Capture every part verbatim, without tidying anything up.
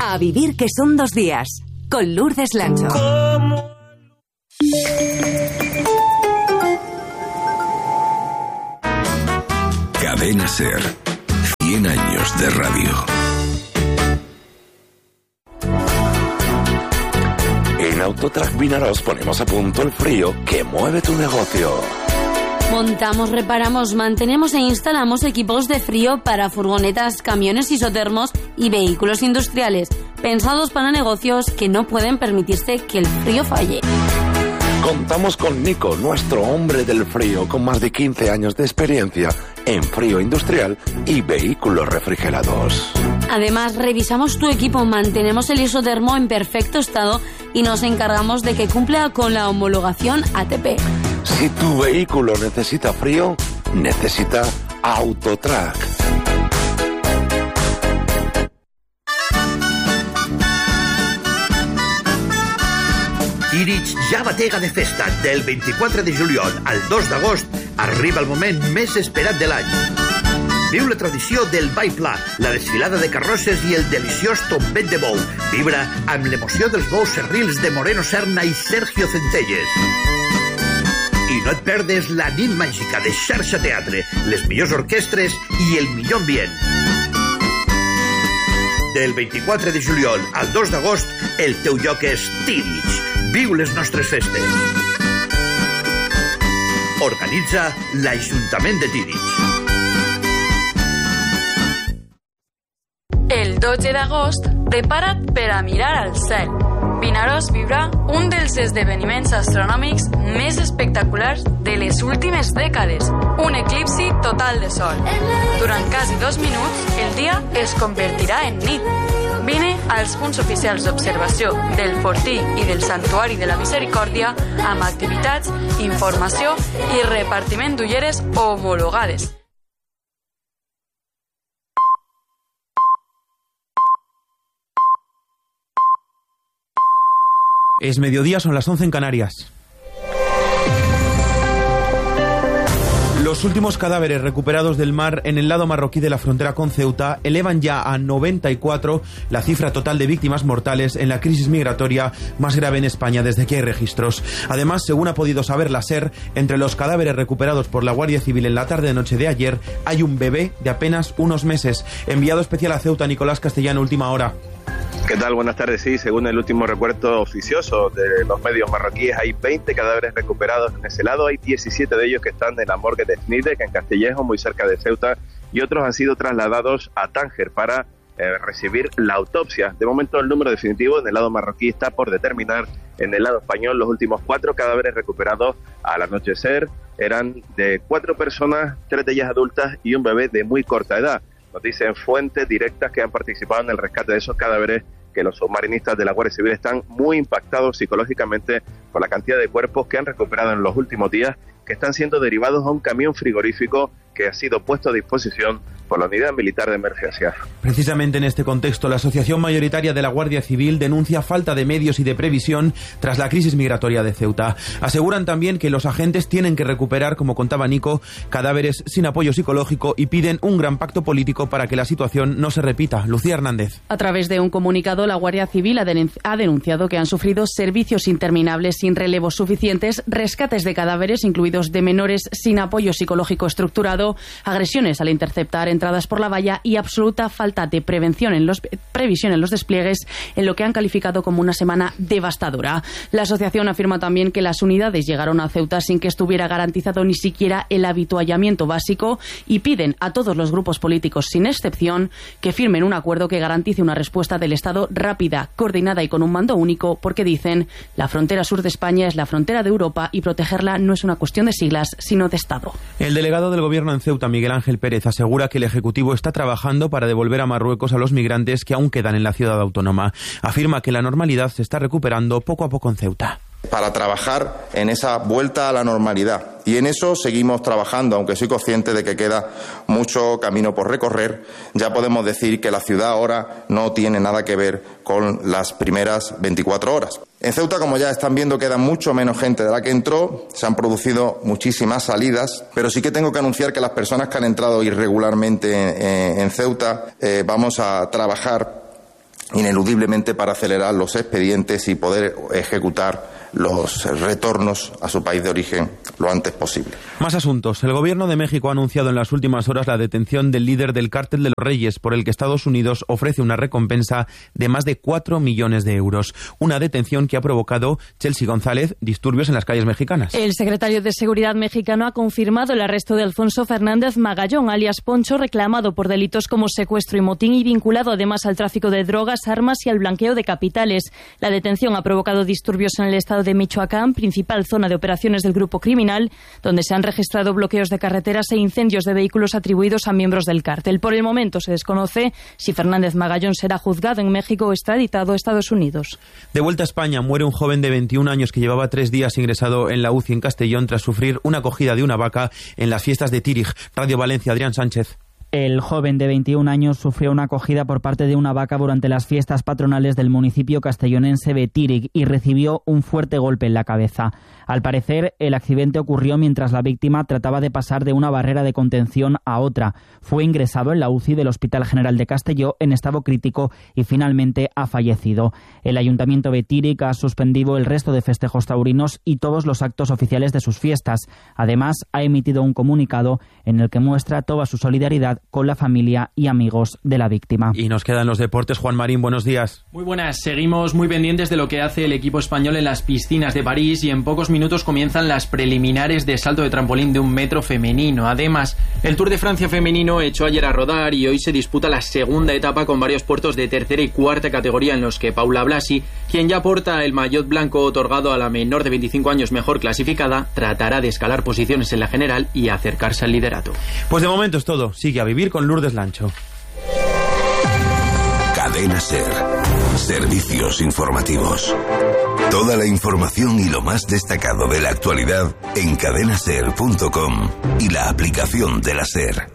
A vivir que son dos días, con Lourdes Lancho. Cadena SER, cien años de radio. En Autotrack Vinaroz ponemos a punto el frío que mueve tu negocio. Montamos, reparamos, mantenemos e instalamos equipos de frío para furgonetas, camiones isotermos y vehículos industriales, pensados para negocios que no pueden permitirse que el frío falle. Contamos con Nico, nuestro hombre del frío, con más de quince años de experiencia en frío industrial y vehículos refrigerados. Además, revisamos tu equipo, mantenemos el isotermo en perfecto estado y nos encargamos de que cumpla con la homologación A T P. Si tu vehículo necesita frío, necesita Autotrack. Tirich ja batega de festa. Del vint-i-quatre de juliol al dos d'agost arriba el moment més esperat de l'any. Viu la tradició del ball pla, la desfilada de carrosses i el deliciós tombet de bou. Vibra amb l'emoció dels bous serrils de Moreno Serna i Sergio Centelles. I no et perdes la nit màgica de Xarxa Teatre, les millors orquestres i el millor ambient. Del vint-i-quatre de juliol al dos d'agost, el teu lloc és Tirich. Viu les nostres festes. Organitza l'Ajuntament de Tirich. El dotze d'agost, prepara't per a mirar al cel. Vinaròs viurà un dels esdeveniments astronòmics més espectaculars de les últimes dècades, un eclipsi total de sol. Durant quasi dos minuts, el dia es convertirà en nit. Vine als punts oficials d'observació del Fortí i del Santuari de la Misericòrdia amb activitats, informació i repartiment d'ulleres homologades. Es mediodía, son las once en Canarias. Los últimos cadáveres recuperados del mar en el lado marroquí de la frontera con Ceuta elevan ya a noventa y cuatro la cifra total de víctimas mortales en la crisis migratoria más grave en España desde que hay registros. Además, según ha podido saber la SER, entre los cadáveres recuperados por la Guardia Civil en la tarde-noche de ayer hay un bebé de apenas unos meses. Enviado especial a Ceuta, Nicolás Castellano, última hora. ¿Qué tal? Buenas tardes. Sí, según el último recuento oficioso de los medios marroquíes, hay veinte cadáveres recuperados en ese lado. Hay diecisiete de ellos que están en la morgue de Snidec, en Castillejo, muy cerca de Ceuta, y otros han sido trasladados a Tánger para eh, recibir la autopsia. De momento, el número definitivo en el lado marroquí está por determinar. En el lado español, los últimos cuatro cadáveres recuperados al anochecer eran de cuatro personas, tres de ellas adultas y un bebé de muy corta edad. Nos dicen fuentes directas que han participado en el rescate de esos cadáveres que los submarinistas de la Guardia Civil están muy impactados psicológicamente por la cantidad de cuerpos que han recuperado en los últimos días, que están siendo derivados a un camión frigorífico que ha sido puesto a disposición por la Unidad Militar de Emergencias. Precisamente en este contexto, la Asociación Mayoritaria de la Guardia Civil denuncia falta de medios y de previsión tras la crisis migratoria de Ceuta. Aseguran también que los agentes tienen que recuperar, como contaba Nico, cadáveres sin apoyo psicológico y piden un gran pacto político para que la situación no se repita. Lucía Hernández. A través de un comunicado, la Guardia Civil ha denunciado que han sufrido servicios interminables sin relevos suficientes, rescates de cadáveres, incluidos de menores sin apoyo psicológico estructurado, agresiones al interceptar entradas por la valla y absoluta falta de prevención en los, previsión en los despliegues, en lo que han calificado como una semana devastadora. La asociación afirma también que las unidades llegaron a Ceuta sin que estuviera garantizado ni siquiera el habituallamiento básico y piden a todos los grupos políticos, sin excepción, que firmen un acuerdo que garantice una respuesta del Estado rápida, coordinada y con un mando único, porque dicen, la frontera sur de España es la frontera de Europa y protegerla no es una cuestión de siglas, sino de Estado. El delegado del Gobierno en Ceuta, Miguel Ángel Pérez, asegura que el Ejecutivo está trabajando para devolver a Marruecos a los migrantes que aún quedan en la ciudad autónoma. Afirma que la normalidad se está recuperando poco a poco en Ceuta. Para trabajar en esa vuelta a la normalidad. Y en eso seguimos trabajando, aunque soy consciente de que queda mucho camino por recorrer. Ya podemos decir que la ciudad ahora no tiene nada que ver con las primeras veinticuatro horas. En Ceuta, como ya están viendo, queda mucho menos gente de la que entró. Se han producido muchísimas salidas, pero sí que tengo que anunciar que las personas que han entrado irregularmente en, en Ceuta eh, vamos a trabajar ineludiblemente para acelerar los expedientes y poder ejecutar los retornos a su país de origen lo antes posible. Más asuntos. El gobierno de México ha anunciado en las últimas horas la detención del líder del Cártel de los Reyes, por el que Estados Unidos ofrece una recompensa de más de cuatro millones de euros. Una detención que ha provocado, Chelsea González, disturbios en las calles mexicanas. El secretario de Seguridad mexicano ha confirmado el arresto de Alfonso Fernández Magallón, alias Poncho, reclamado por delitos como secuestro y motín y vinculado además al tráfico de drogas, armas y al blanqueo de capitales. La detención ha provocado disturbios en el estado de Michoacán, principal zona de operaciones del grupo criminal, donde se han registrado bloqueos de carreteras e incendios de vehículos atribuidos a miembros del cártel. Por el momento se desconoce si Fernández Magallón será juzgado en México o extraditado a Estados Unidos. De vuelta a España, muere un joven de veintiún años que llevaba tres días ingresado en la U C I en Castellón tras sufrir una acogida de una vaca en las fiestas de Tírig. Radio Valencia, Adrián Sánchez. El joven de veintiún años sufrió una acogida por parte de una vaca durante las fiestas patronales del municipio castellonense de Tírig y recibió un fuerte golpe en la cabeza. Al parecer, el accidente ocurrió mientras la víctima trataba de pasar de una barrera de contención a otra. Fue ingresado en la U C I del Hospital General de Castelló en estado crítico y finalmente ha fallecido. El Ayuntamiento de Tírig ha suspendido el resto de festejos taurinos y todos los actos oficiales de sus fiestas. Además, ha emitido un comunicado en el que muestra toda su solidaridad con la familia y amigos de la víctima. Y nos quedan los deportes. Juan Marín, buenos días. Muy buenas. Seguimos muy pendientes de lo que hace el equipo español en las piscinas de París y en pocos minutos comienzan las preliminares de salto de trampolín de un metro femenino. Además, el Tour de Francia femenino echó ayer a rodar y hoy se disputa la segunda etapa con varios puertos de tercera y cuarta categoría en los que Paula Blasi, quien ya porta el maillot blanco otorgado a la menor de veinticinco años mejor clasificada, tratará de escalar posiciones en la general y acercarse al liderato. Pues de momento es todo. Sigue a vivir con Lourdes Lancho. Cadena SER. Servicios informativos. Toda la información y lo más destacado de la actualidad en cadena ser punto com y la aplicación de la SER.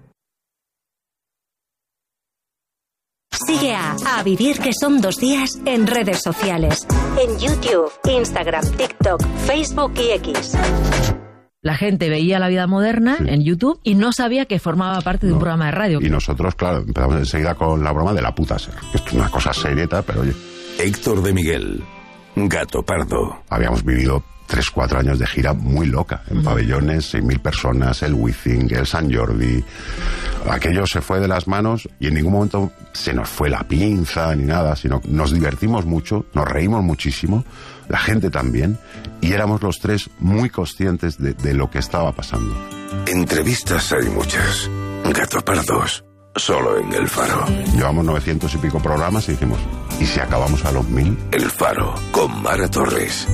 Sigue a A Vivir que son dos días en redes sociales. En YouTube, Instagram, TikTok, Facebook y X. La gente veía La Vida Moderna sí. en YouTube y no sabía que formaba parte de un no. programa de radio. Y nosotros, claro, empezamos enseguida con la broma de la puta SER. Esto es una cosa serieta, pero oye. Héctor de Miguel, Gato Pardo. Habíamos vivido tres, cuatro años de gira muy loca, en uh-huh. pabellones, seis mil personas, el Wizzing, el Sant Jordi. Aquello se fue de las manos y en ningún momento se nos fue la pinza ni nada, sino nos divertimos mucho, nos reímos muchísimo, la gente también, y éramos los tres muy conscientes de, de lo que estaba pasando. Entrevistas hay muchas, Gato Pardos, solo en El Faro. Llevamos novecientos y pico programas y dijimos, ¿y si acabamos a los mil? El Faro, con Mara Torres.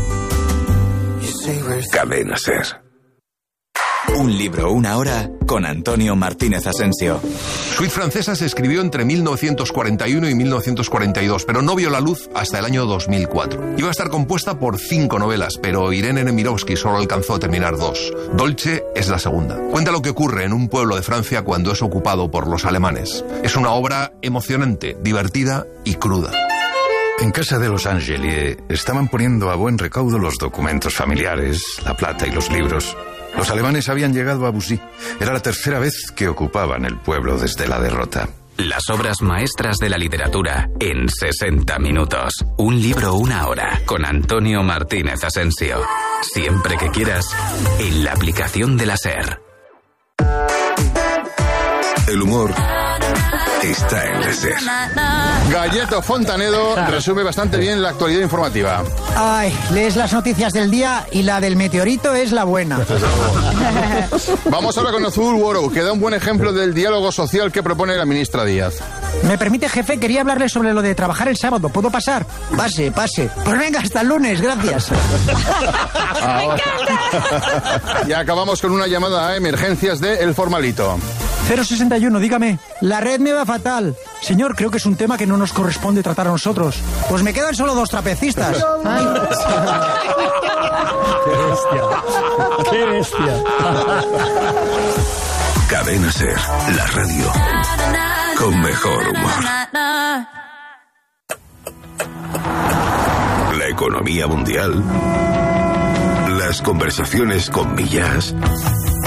Cadena SER. Un libro, una hora, con Antonio Martínez Asensio. Suite Francesa se escribió entre mil novecientos cuarenta y uno y mil novecientos cuarenta y dos, pero no vio la luz hasta el año dos mil cuatro. Iba a estar compuesta por cinco novelas, pero Irene Nemirovsky solo alcanzó a terminar dos. Dolce es la segunda. Cuenta lo que ocurre en un pueblo de Francia cuando es ocupado por los alemanes. Es una obra emocionante, divertida y cruda. En casa de los Angelier estaban poniendo a buen recaudo los documentos familiares, la plata y los libros. Los alemanes habían llegado a Bussy. Era la tercera vez que ocupaban el pueblo desde la derrota. Las obras maestras de la literatura en sesenta minutos. Un libro, una hora, con Antonio Martínez Asensio. Siempre que quieras, en la aplicación de la SER. El humor está en la SER. Galleto Fontanedo resume bastante bien la actualidad informativa. Ay, lees las noticias del día y la del meteorito es la buena. Vamos ahora con Azul World, que da un buen ejemplo del diálogo social que propone la ministra Díaz. ¿Me permite, jefe? Quería hablarle sobre lo de trabajar el sábado. ¿Puedo pasar? Pase, pase. Pues venga, hasta el lunes, gracias. Y acabamos con una llamada a emergencias de El Formalito. cero sesenta y uno, dígame. La red me va fatal. Señor, creo que es un tema que no nos corresponde tratar a nosotros. Pues me quedan solo dos trapecistas. Ay. ¡Qué bestia! ¡Qué bestia! Cadena SER, la radio con mejor humor. La economía mundial, las conversaciones con Millás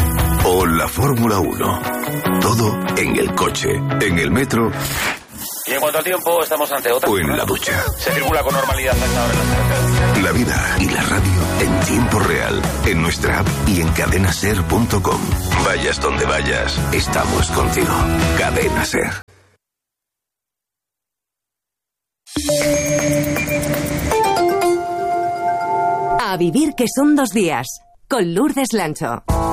o la Fórmula uno. Todo en el coche, en el metro Y en cuanto al tiempo, estamos ante otra. O en la ducha. Se circula con normalidad hasta ahora en las carreteras. La vida y la radio en tiempo real. En nuestra app y en cadena ser punto com. Vayas donde vayas, estamos contigo. Cadena Ser. A vivir que son dos días. Con Lourdes Lancho.